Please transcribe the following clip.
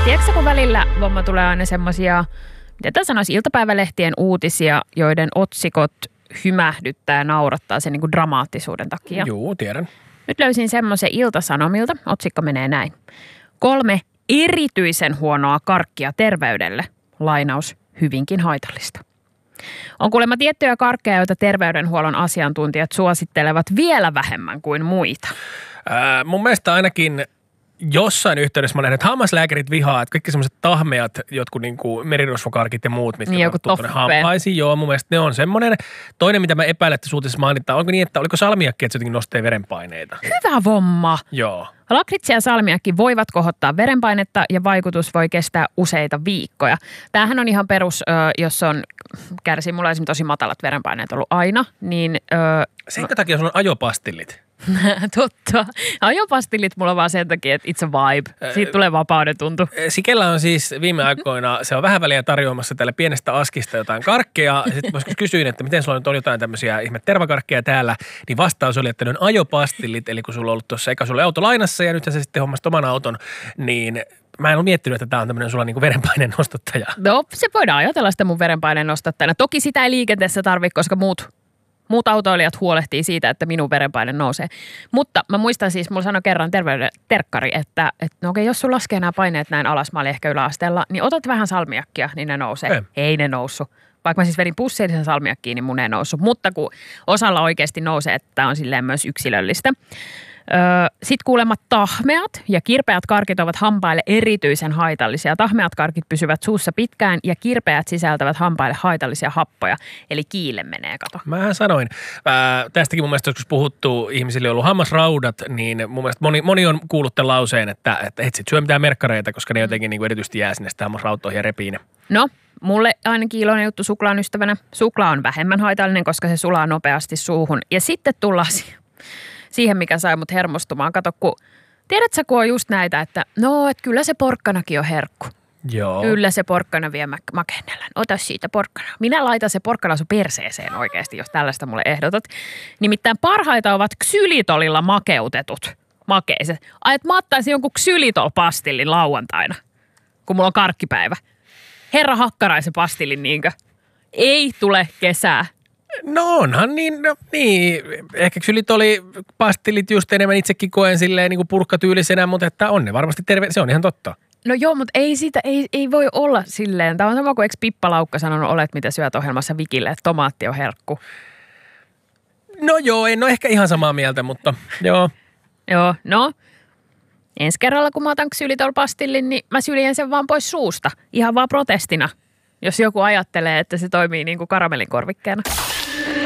Tiedätkö, kun välillä vomma tulee aina semmoisia, mitä sanoisi, iltapäivälehtien uutisia, joiden otsikot hymähdyttää ja naurattaa sen niin kuin dramaattisuuden takia. Juu, tiedän. Nyt löysin semmoisen Ilta-Sanomilta. Otsikko menee näin. 3 erityisen huonoa karkkia terveydelle. Lainaus, hyvinkin haitallista. On kuulemma tiettyjä karkkeja, joita terveydenhuollon asiantuntijat suosittelevat vielä vähemmän kuin muita. Mun mielestä ainakin jossain yhteydessä mä näen, että hammaslääkärit vihaa, että kaikki semmoiset tahmeat, jotkut niinku merirosvokarkit ja muut, mitkä niin, on hampaisiin. Joo, mun mielestä ne on semmoinen. Toinen, mitä mä epäilen, että suutisessa mainitaan, onko niin, että oliko salmiakki, että se jotenkin nostaa verenpaineita? Hyvä vomma. Joo. Lakritsi ja salmiakki voivat kohottaa verenpainetta ja vaikutus voi kestää useita viikkoja. Tämähän on ihan perus, jos on, kärsii mulla esimerkiksi tosi matalat verenpaineet ollut aina, niin... Senkö takia sulla on ajopastillit? Totta. Ajopastillit mulla vaan sen takia, että it's a vibe. Siitä tulee vapauden tuntu. Sikellä on siis viime aikoina, se on vähän väliä tarjoamassa tälle pienestä askista jotain karkkeja. Sitten mä kysyin, että miten sulla nyt on jotain tämmöisiä ihme tervakarkkeja täällä, niin vastaus oli, että ne on ajopastillit. Eli kun sulla on ollut tuossa, eikä sulla auto lainassa ja nyt sä sitten hommasit oman auton, niin mä en ole miettinyt, että tää on tämmöinen sulla niinku verenpaineen nostattaja. No, se voidaan ajatella sitä mun verenpaineen nostattajana. Toki sitä ei liikenteessä tarvitse, koska muut autoilijat huolehtii siitä, että minun verenpaine nousee. Mutta mä muistan siis, mulla sanoi kerran terkkari, että no okei, jos sun laskee nämä paineet näin alas, mä olin ehkä yläasteella, niin otat vähän salmiakkia, niin ne nousee. Ei ne noussut. Vaikka mä siis vedin pussillisen salmiakkiin, niin mun ei noussut. Mutta kun osalla oikeasti nousee, että tämä on silleen myös yksilöllistä. Sitten kuulemma tahmeat ja kirpeät karkit ovat hampaille erityisen haitallisia. Tahmeat karkit pysyvät suussa pitkään ja kirpeät sisältävät hampaille haitallisia happoja. Eli kiille menee, kato. Mähän sanoin. Tästäkin mun mielestä joskus puhuttu, ihmisille on ollut hammasraudat, niin mun mielestä moni on kuullut tämän lauseen, että et sit syö mitään merkkareita, koska ne jotenkin niin kuin erityisesti jää sinne sitä hammasrautoihin ja repii ne. No, mulle ainakin iloinen juttu suklaan ystävänä. Suklaa on vähemmän haitallinen, koska se sulaa nopeasti suuhun. Ja sitten tullaan siihen, mikä sai mut hermostumaan. Kato, tiedätkö, kun on just näitä, että no, että kyllä se porkkanakin on herkku. Joo. Kyllä se porkkana vie makennellään. Ota siitä porkkana. Minä laitan se porkkana sun perseeseen oikeasti, jos tällaista mulle ehdotat. Nimittäin parhaita ovat ksylitolilla makeutetut makeiset. Ai, että mä ottaisin jonkun ksylitol-pastillin lauantaina, kun mulla on karkkipäivä. Herra Hakkaraisen pastillin, niinkö? Ei tule kesää. No onhan niin, ehkä ksylitoli-pastillit just enemmän itsekin koen silleen niin kuin purkkatyylisenä, mutta että on ne varmasti se on ihan totta. No joo, mutta ei voi olla silleen. Tämä on sama kuin eikö Pippa Laukka sanonut, olet mitä syöt ohjelmassa Vikille, että tomaatti on herkku. No joo, en ole ehkä ihan samaa mieltä, mutta joo. Joo, no. Ensi kerralla, kun mä otan ksylitol-pastillin, niin mä syljen sen vaan pois suusta. Ihan vaan protestina, jos joku ajattelee, että se toimii niin kuin karamellikorvikkeena.